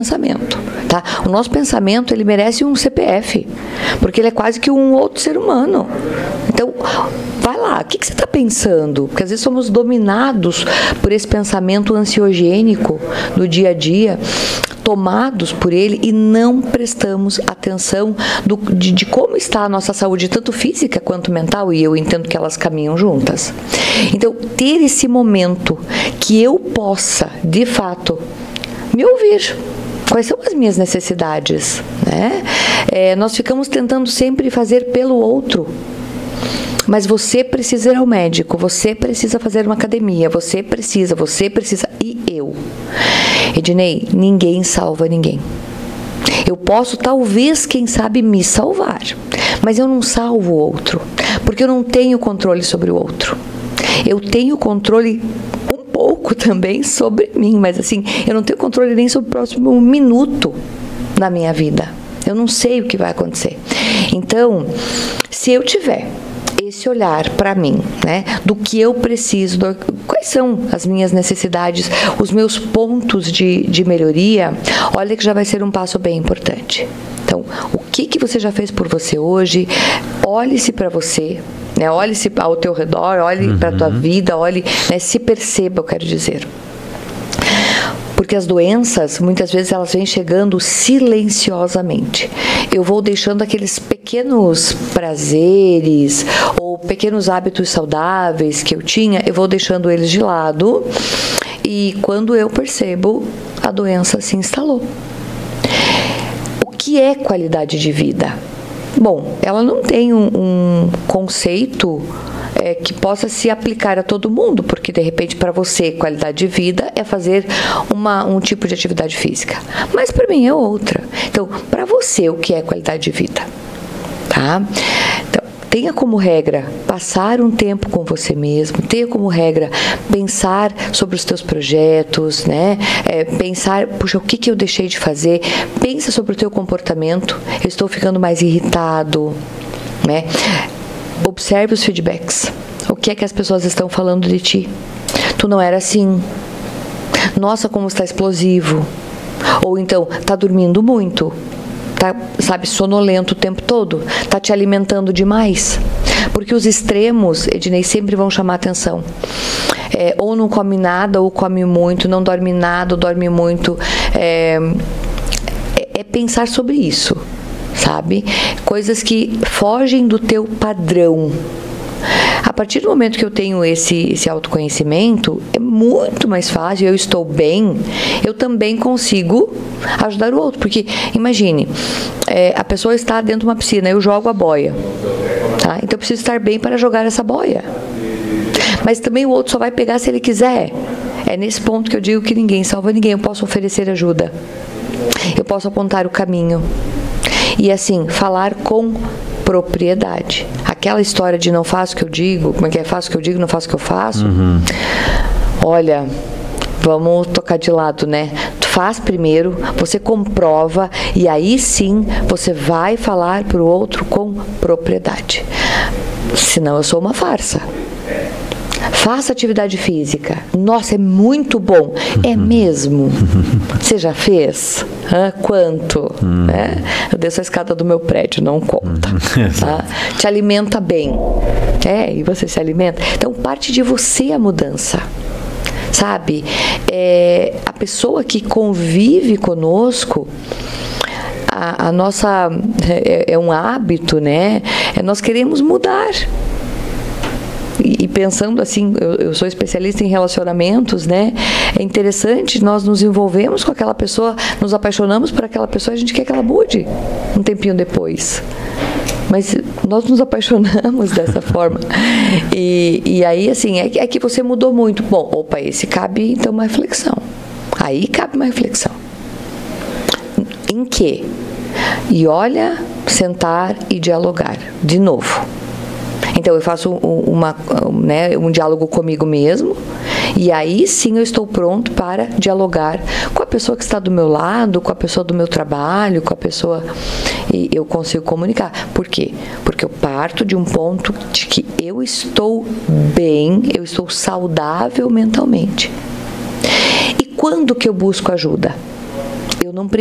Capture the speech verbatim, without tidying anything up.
pensamento, tá? O nosso pensamento, ele merece um C P F, porque ele é quase que um outro ser humano. Então, vai lá, o que, que você está pensando? Porque às vezes somos dominados por esse pensamento ansiogênico do dia a dia, tomados por ele e não prestamos atenção do, de, de como está a nossa saúde, tanto física quanto mental, e eu entendo que elas caminham juntas. Então, ter esse momento que eu possa, de fato, me ouvir. Quais são as minhas necessidades? Né? É, nós ficamos tentando sempre fazer pelo outro. Mas você precisa ir ao médico, você precisa fazer uma academia, você precisa, você precisa, e eu. Ednei, ninguém salva ninguém. Eu posso, talvez, quem sabe, me salvar, mas eu não salvo o outro, porque eu não tenho controle sobre o outro. Eu tenho controle um pouco também sobre mim, mas assim, eu não tenho controle nem sobre o próximo minuto da minha vida. Eu não sei o que vai acontecer. Então, se eu tiver esse olhar para mim, né, do que eu preciso, do, quais são as minhas necessidades, os meus pontos de, de melhoria, olha que já vai ser um passo bem importante. Então, o que, que você já fez por você hoje? Olhe-se para você, né, olhe-se ao teu redor, olhe uhum. para a tua vida, olhe, né, se perceba, eu quero dizer. Porque as doenças, muitas vezes, elas vêm chegando silenciosamente. Eu vou deixando aqueles pequenos prazeres ou pequenos hábitos saudáveis que eu tinha, eu vou deixando eles de lado e quando eu percebo, a doença se instalou. O que é qualidade de vida? Bom, ela não tem um, um conceito É, que possa se aplicar a todo mundo, porque de repente para você qualidade de vida é fazer uma, um tipo de atividade física, mas para mim é outra. Então, para você o que é qualidade de vida, tá? Então, tenha como regra passar um tempo com você mesmo, tenha como regra pensar sobre os teus projetos, né? É, pensar, puxa, o que, que eu deixei de fazer? Pensa sobre o teu comportamento. Eu estou ficando mais irritado, né? Observe os feedbacks. O que é que as pessoas estão falando de ti? Tu não era assim. Nossa, como está explosivo. Ou então, tá dormindo muito. Tá, sabe, sonolento o tempo todo. Tá te alimentando demais. Porque os extremos, Ednei, sempre vão chamar atenção. É, ou não come nada, ou come muito. Não dorme nada, ou dorme muito. É, é, é pensar sobre isso. Sabe? Coisas que fogem do teu padrão. A partir do momento que eu tenho esse, esse autoconhecimento, é muito mais fácil, eu estou bem, eu também consigo ajudar o outro. Porque, imagine, é, a pessoa está dentro de uma piscina, eu jogo a boia. Tá? Então, eu preciso estar bem para jogar essa boia. Mas também o outro só vai pegar se ele quiser. É nesse ponto que eu digo que ninguém salva ninguém. Eu posso oferecer ajuda. Eu posso apontar o caminho. E assim, falar com propriedade. Aquela história de não faço o que eu digo, como é que é? Faço o que eu digo, não faço o que eu faço. Uhum. Olha, vamos tocar de lado, né? Tu faz primeiro, você comprova e aí sim você vai falar para o outro com propriedade. Senão eu sou uma farsa. Faça atividade física. Nossa, é muito bom. É mesmo? Você já fez? Hã? Quanto? Hum. É? Eu desço a escada do meu prédio, não conta. Tá? Te alimenta bem. É, e você se alimenta? Então, parte de você a mudança. Sabe? É, a pessoa que convive conosco, a, a nossa... É, é um hábito, né? É, nós queremos mudar. E pensando assim, eu, eu sou especialista em relacionamentos, né? É interessante, nós nos envolvemos com aquela pessoa, nos apaixonamos por aquela pessoa, a gente quer que ela mude um tempinho depois. Mas nós nos apaixonamos dessa forma. E, e aí, assim, é, é que você mudou muito. Bom, opa, esse cabe, então, uma reflexão. Aí cabe uma reflexão. Em quê? E olha, sentar e dialogar. De novo. Então, eu faço uma, né, um diálogo comigo mesmo e aí sim eu estou pronto para dialogar com a pessoa que está do meu lado, com a pessoa do meu trabalho, com a pessoa... E eu consigo comunicar. Por quê? Porque eu parto de um ponto de que eu estou bem, eu estou saudável mentalmente. E quando que eu busco ajuda? Eu eu não